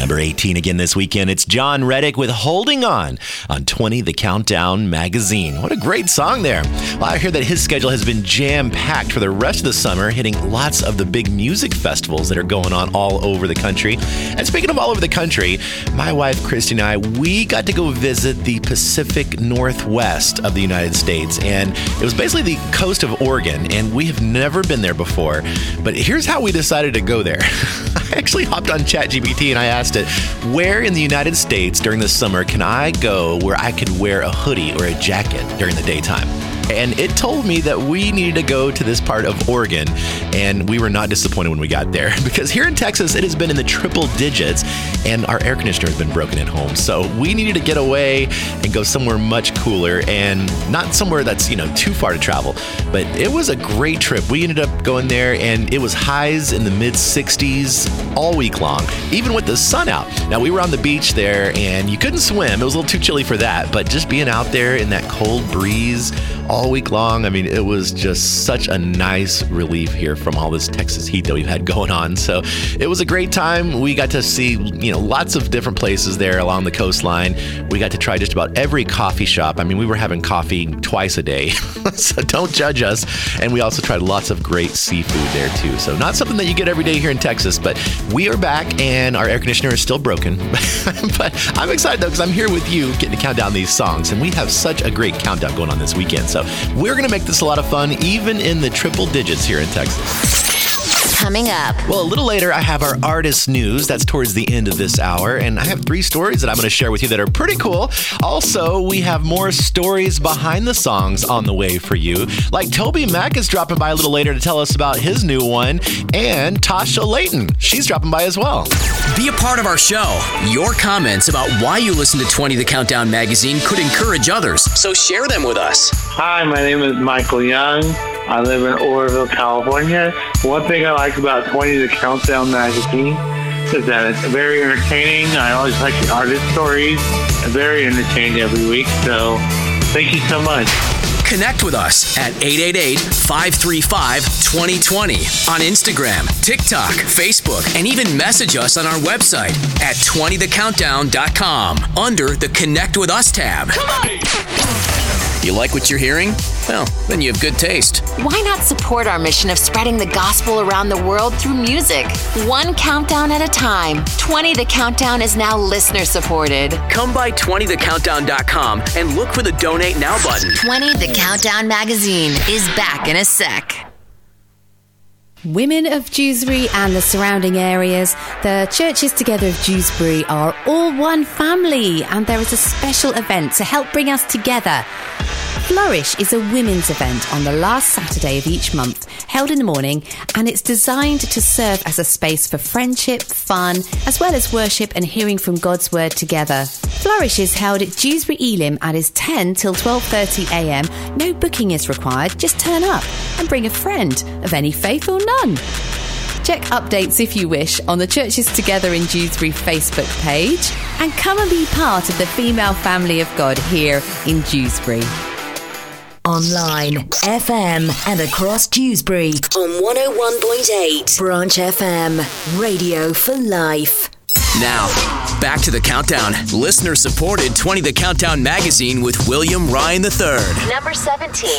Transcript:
Number 18 again this weekend. It's John Reddick with Holding On 20 The Countdown magazine. What a great song there. Well, I hear that his schedule has been jam-packed for the rest of the summer, hitting lots of the big music festivals that are going on all over the country. And speaking of all over the country, my wife, Christy, and I, we got to go visit the Pacific Northwest of the United States. And it was basically the coast of Oregon, and we have never been there before. But here's how we decided to go there. I actually hopped on ChatGPT and I asked it, where in the United States during the summer can I go where I could wear a hoodie or a jacket during the daytime? And it told me that we needed to go to this part of Oregon, and we were not disappointed when we got there because here in Texas, it has been in the triple digits and our air conditioner has been broken at home. So we needed to get away and go somewhere much cooler and not somewhere that's, too far to travel. But it was a great trip. We ended up going there and it was highs in the mid 60s all week long, even with the sun out. Now we were on the beach there and you couldn't swim. It was a little too chilly for that, but just being out there in that cold breeze all week long, it was just such a nice relief here from all this Texas heat that we've had going on. So it was a great time. We got to see, lots of different places there along the coastline. We got to try just about every coffee shop. We were having coffee twice a day, so don't judge us. And we also tried lots of great seafood there too. So not something that you get every day here in Texas, but we are back and our air conditioner is still broken. But I'm excited though, because I'm here with you getting to count down these songs. And we have such a great countdown going on this weekend. So we're going to make this a lot of fun, even in the triple digits here in Texas. Coming up. Well, a little later, I have our artist news. That's towards the end of this hour. And I have 3 stories that I'm going to share with you that are pretty cool. Also, we have more stories behind the songs on the way for you. Like Toby Mac is dropping by a little later to tell us about his new one. And Tasha Layton, she's dropping by as well. Be a part of our show. Your comments about why you listen to 20 The Countdown magazine could encourage others. So share them with us. Hi, my name is Michael Young. I live in Oroville, California. One thing I like about 20 The Countdown magazine is that it's very entertaining. I always like the artist stories. Very entertaining every week. So thank you so much. Connect with us at 888-535-2020 on Instagram, TikTok, Facebook, and even message us on our website at 20thecountdown.com under the Connect With Us tab. You like what you're hearing? Well, then you have good taste. Why not support our mission of spreading the gospel around the world through music? One countdown at a time. 20 The Countdown is now listener supported. Come by 20thecountdown.com and look for the Donate Now button. 20 The Countdown magazine is back in a sec. Women of Dewsbury and the surrounding areas, the Churches Together of Dewsbury are all one family, and there is a special event to help bring us together. Flourish is a women's event on the last Saturday of each month, held in the morning, and it's designed to serve as a space for friendship, fun, as well as worship and hearing from God's word together. Flourish is held at Dewsbury Elim and is 10 till 12:30am. No booking is required, just turn up and bring a friend of any faith or none. Check updates if you wish on the Churches Together in Dewsbury Facebook page and come and be part of the female family of God here in Dewsbury. Online, FM, and across Dewsbury on 101.8 Branch FM, radio for life. Now, back to the countdown. Listener-supported 20 The Countdown magazine with William Ryan III. Number 17.